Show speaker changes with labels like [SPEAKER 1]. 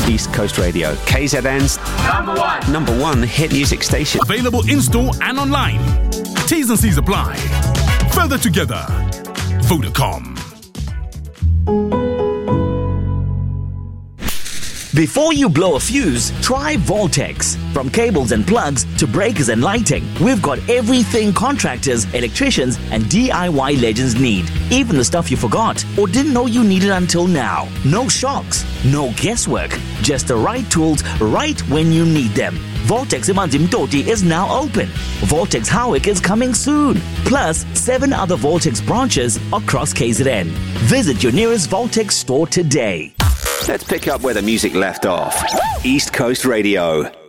[SPEAKER 1] East Coast Radio, KZN's number one hit music station.
[SPEAKER 2] Available in-store and online. T's and C's apply. Further together. Vodacom.
[SPEAKER 3] Before you blow a fuse, try Voltex. From cables and plugs to breakers and lighting, we've got everything contractors, electricians, and DIY legends need. Even the stuff you forgot or didn't know you needed until now. No shocks, no guesswork, just the right tools right when you need them. Voltex Imanzim Toti is now open. Voltex Howick is coming soon. Plus, 7 other Voltex branches across KZN. Visit your nearest Voltex store today.
[SPEAKER 1] Let's pick up where the music left off. East Coast Radio.